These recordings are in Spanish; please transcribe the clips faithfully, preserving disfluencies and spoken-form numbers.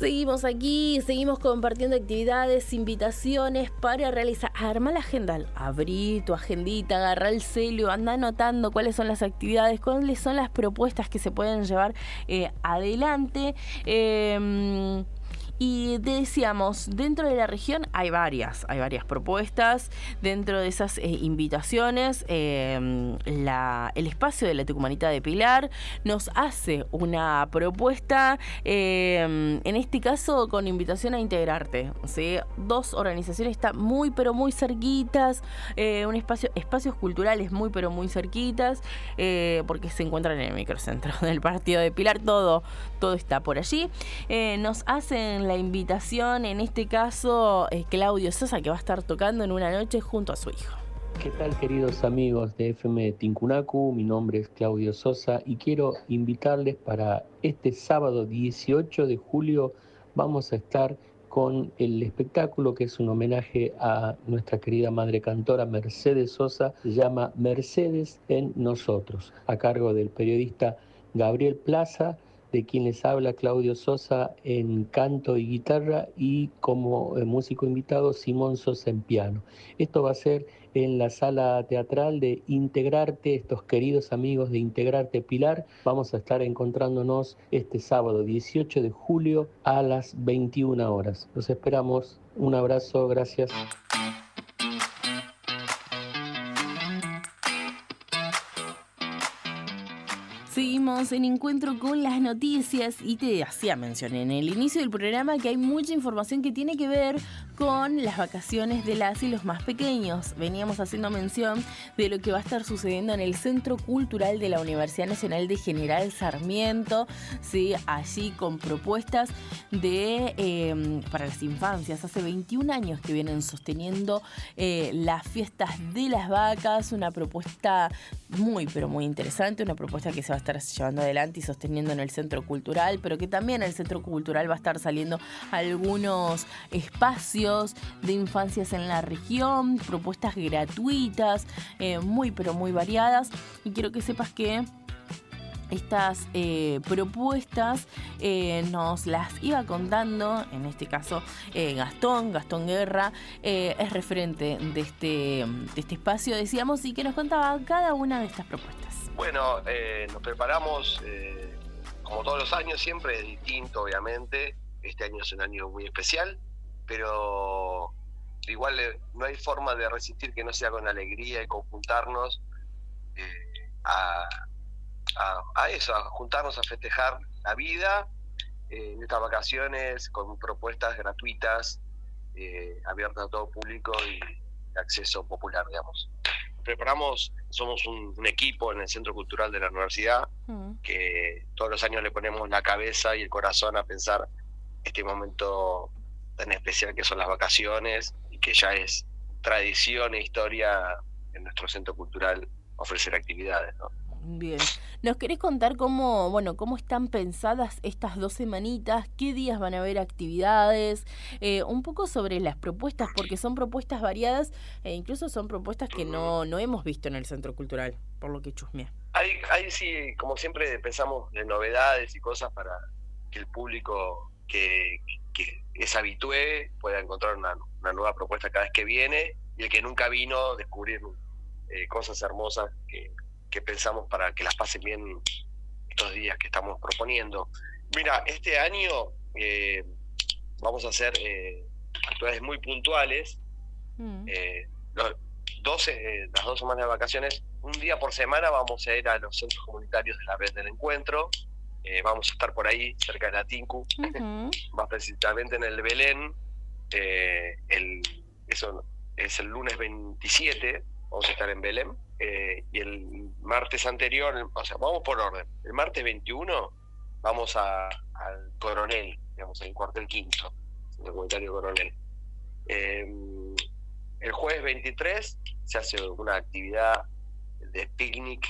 Seguimos aquí, seguimos compartiendo actividades, invitaciones para realizar. Arma la agenda, abrí tu agendita, agarra el celu, anda anotando cuáles son las actividades, cuáles son las propuestas que se pueden llevar eh, adelante. Eh, Y decíamos, dentro de la región hay varias, hay varias propuestas. Dentro de esas eh, invitaciones, eh, la, el espacio de la Tucumanita de Pilar nos hace una propuesta, eh, en este caso con invitación a integrarte, ¿sí? Dos organizaciones están muy pero muy cerquitas, eh, un espacio, espacios culturales muy pero muy cerquitas, eh, porque se encuentran en el microcentro del partido de Pilar, todo, todo está por allí. Eh, nos hacen la invitación, en este caso, eh, Claudio Sosa, que va a estar tocando en una noche junto a su hijo. ¿Qué tal, queridos amigos de F M Tincunacu? Mi nombre es Claudio Sosa y quiero invitarles para este sábado dieciocho de julio. Vamos a estar con el espectáculo que es un homenaje a nuestra querida madre cantora Mercedes Sosa. Se llama Mercedes en Nosotros, a cargo del periodista Gabriel Plaza, de quien les habla Claudio Sosa en canto y guitarra, y como eh, músico invitado Simón Sosa en piano. Esto va a ser en la sala teatral de Integrarte, estos queridos amigos de Integrarte Pilar. Vamos a estar encontrándonos este sábado dieciocho de julio a las veintiuna horas. Los esperamos. Un abrazo, gracias. Seguimos en Encuentro con las Noticias y te hacía mención en el inicio del programa que hay mucha información que tiene que ver con las vacaciones de las y los más pequeños. Veníamos haciendo mención de lo que va a estar sucediendo en el Centro Cultural de la Universidad Nacional de General Sarmiento, ¿sí? Allí con propuestas de eh, para las infancias. Hace veintiún años que vienen sosteniendo eh, las fiestas de las vacas, una propuesta muy pero muy interesante, una propuesta que se va a estar llevando adelante y sosteniendo en el Centro Cultural, pero que también en el Centro Cultural va a estar saliendo algunos espacios de infancias en la región, propuestas gratuitas, eh, muy pero muy variadas. Y quiero que sepas que estas eh, propuestas eh, nos las iba contando, en este caso eh, Gastón, Gastón Guerra, eh, es referente de este, de este espacio, decíamos, y que nos contaba cada una de estas propuestas. Bueno, eh, nos preparamos, eh, como todos los años, siempre es distinto, obviamente. Este año es un año muy especial, pero igual eh, no hay forma de resistir que no sea con alegría y conjuntarnos eh, a, a, a eso, a juntarnos a festejar la vida eh, en estas vacaciones con propuestas gratuitas, eh, abiertas a todo público y de acceso popular, digamos. Preparamos, somos un, un equipo en el Centro Cultural de la Universidad, mm. que todos los años le ponemos la cabeza y el corazón a pensar este momento tan especial que son las vacaciones, y que ya es tradición e historia en nuestro Centro Cultural ofrecer actividades, ¿no? Bien. ¿Nos querés contar cómo, bueno, cómo están pensadas estas dos semanitas? ¿Qué días van a haber actividades? Eh, un poco sobre las propuestas, porque son propuestas variadas e incluso son propuestas que no, no hemos visto en el Centro Cultural, por lo que chusmeé. Ahí, ahí sí, como siempre, pensamos en novedades y cosas para que el público que, que es habitué pueda encontrar una, una nueva propuesta cada vez que viene, y el que nunca vino, descubrir eh, cosas hermosas que que pensamos para que las pasen bien estos días que estamos proponiendo. Mira, este año eh, vamos a hacer eh, actividades muy puntuales. Mm. Eh, los doce, eh, las dos semanas de vacaciones, un día por semana vamos a ir a los centros comunitarios de la Red del Encuentro. Eh, vamos a estar por ahí, cerca de la Tincu, uh-huh. más precisamente en el Belén. Eh, el, eso es el lunes veintisiete, vamos a estar en Belén. Eh, y el martes anterior, o sea, vamos por orden. El martes veintiuno vamos a, al Coronel, digamos, al cuartel quinto, el comunitario Coronel. Eh, el jueves veintitrés se hace una actividad de picnic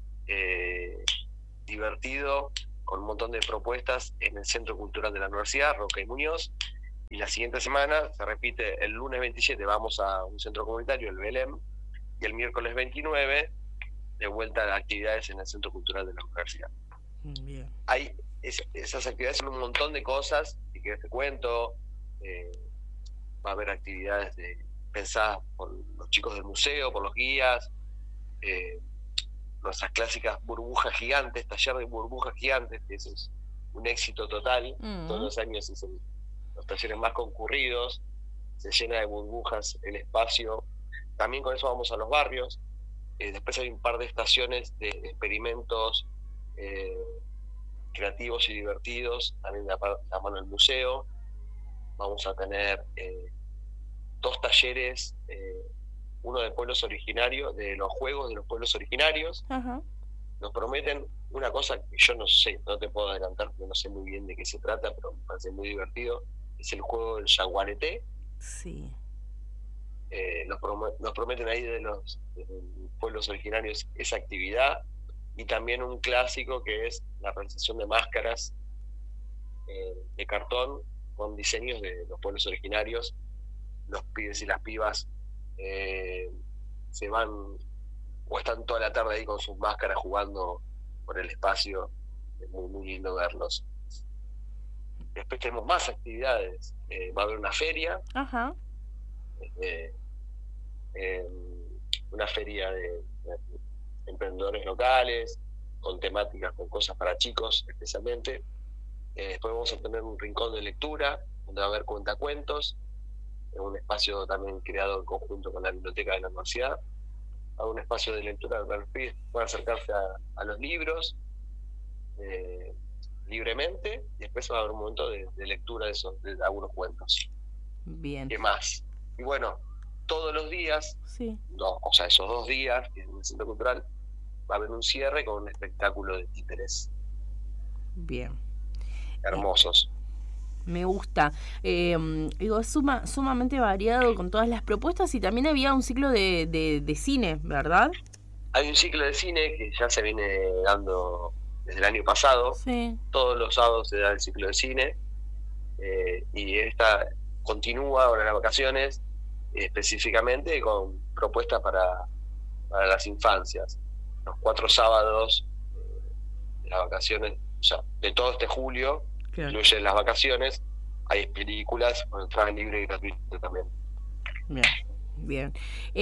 eh, divertido, con un montón de propuestas en el Centro Cultural de la Universidad, Roca y Muñoz. Y la siguiente semana se repite, el lunes veintisiete vamos a un centro comunitario, el Belén, y el miércoles veintinueve, de vuelta a las actividades en el Centro Cultural de la Universidad. Bien. Hay es, esas actividades son un montón de cosas, y querés te cuento. Eh, va a haber actividades de, pensadas por los chicos del museo, por los guías, eh, nuestras clásicas burbujas gigantes, taller de burbujas gigantes, que eso es un éxito total. Mm. Todos los años es el, los talleres más concurridos, se llena de burbujas el espacio. También con eso vamos a los barrios. Eh, después hay un par de estaciones de experimentos eh, creativos y divertidos, también de la mano del museo. Vamos a tener eh, dos talleres, eh, uno de pueblos originarios, de los juegos de los pueblos originarios. Uh-huh. Nos prometen una cosa que yo no sé, no te puedo adelantar porque no sé muy bien de qué se trata, pero me parece muy divertido. Es el juego del yaguareté. Sí. Eh, nos, prom- nos prometen ahí de los, de los pueblos originarios esa actividad, y también un clásico que es la realización de máscaras eh, de cartón con diseños de los pueblos originarios. Los pibes y las pibas eh, se van o están toda la tarde ahí con sus máscaras jugando por el espacio. Es muy, muy lindo verlos. Después tenemos más actividades. Eh, va a haber una feria. Ajá. Eh, eh, una feria de, de emprendedores locales, con temáticas, con cosas para chicos especialmente. Eh, después vamos a tener un rincón de lectura, donde va a haber cuentacuentos, en un espacio también creado en conjunto con la biblioteca de la universidad. Va a un espacio de lectura para los pibes puedan acercarse a, a los libros eh, libremente, y después va a haber un momento de, de lectura de, esos, de algunos cuentos. Bien. ¿Qué más? Y bueno, todos los días, sí. no, o sea, esos dos días en el Centro Cultural, va a haber un cierre con un espectáculo de títeres. Bien. Hermosos. Me gusta. Eh, digo, es suma, sumamente variado con todas las propuestas, y también había un ciclo de, de, de cine, ¿verdad? Hay un ciclo de cine que ya se viene dando desde el año pasado. Sí. Todos los sábados se da el ciclo de cine. Eh, y esta continúa ahora en las vacaciones, eh, específicamente con propuestas para, para las infancias. Los cuatro sábados eh, de las vacaciones, o sea, de todo este julio, claro, incluyen las vacaciones, hay películas con entrada libre y gratuita también. Bien, bien.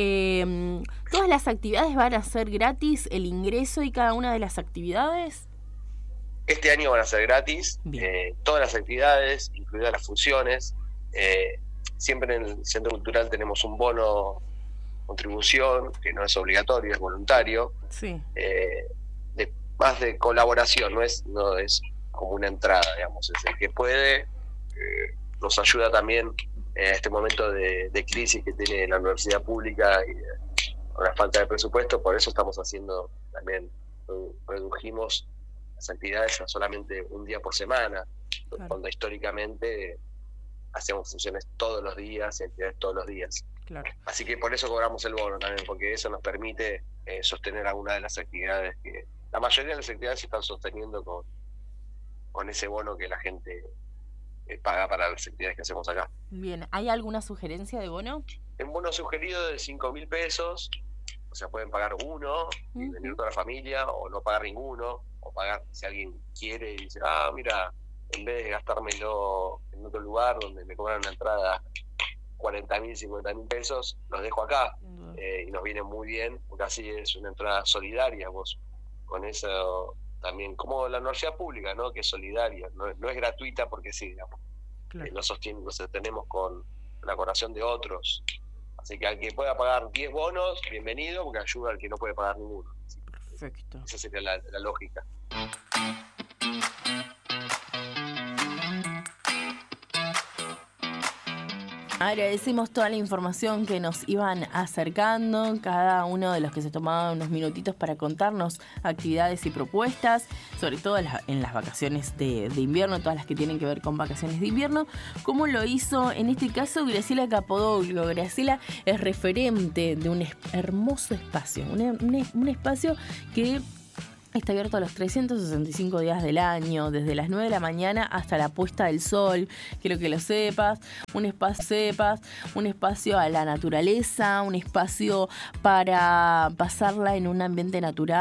Eh, ¿Todas las actividades van a ser gratis, el ingreso y cada una de las actividades? Este año van a ser gratis, eh, todas las actividades, incluidas las funciones. Eh, siempre en el Centro Cultural tenemos un bono contribución, que no es obligatorio, es voluntario. Sí. Eh, de, más de colaboración, no es, no es como una entrada, digamos. Es el que puede, eh, nos ayuda también en este momento de, de crisis que tiene la universidad pública y eh, con la falta de presupuesto. Por eso estamos haciendo también, redujimos las actividades a solamente un día por semana, claro, cuando históricamente hacemos funciones todos los días y actividades todos los días. Claro. Así que por eso cobramos el bono también, porque eso nos permite eh, sostener algunas de las actividades que la mayoría de las actividades se están sosteniendo con, con ese bono que la gente eh, paga para las actividades que hacemos acá. Bien, ¿hay alguna sugerencia de bono? Un bono sugerido de cinco mil pesos, o sea, pueden pagar uno y uh-huh. venir toda la familia, o no pagar ninguno, o pagar si alguien quiere y dice, ah, mira, en vez de gastármelo en otro lugar donde me cobran una entrada cuarenta mil, cincuenta mil pesos, los dejo acá. Uh-huh. eh, y nos viene muy bien, porque así es una entrada solidaria. Vos con eso también, como la universidad pública, ¿no? Que es solidaria, no, no es gratuita porque sí, digamos. Claro. Eh, nos sostiene, nos sostenemos con la colaboración de otros. Así que al que pueda pagar diez bonos, bienvenido, porque ayuda al que no puede pagar ninguno. Perfecto. Esa sería la, la lógica. Agradecemos toda la información que nos iban acercando, cada uno de los que se tomaban unos minutitos para contarnos actividades y propuestas, sobre todo en las, en las vacaciones de, de invierno, todas las que tienen que ver con vacaciones de invierno, como lo hizo en este caso Graciela Capodoglio. Graciela es referente de un hermoso espacio, un, un, un espacio que está abierto a los trescientos sesenta y cinco días del año, desde las nueve de la mañana hasta la puesta del sol. Quiero que lo sepas, un espacio sepas, un espacio a la naturaleza, un espacio para pasarla en un ambiente natural.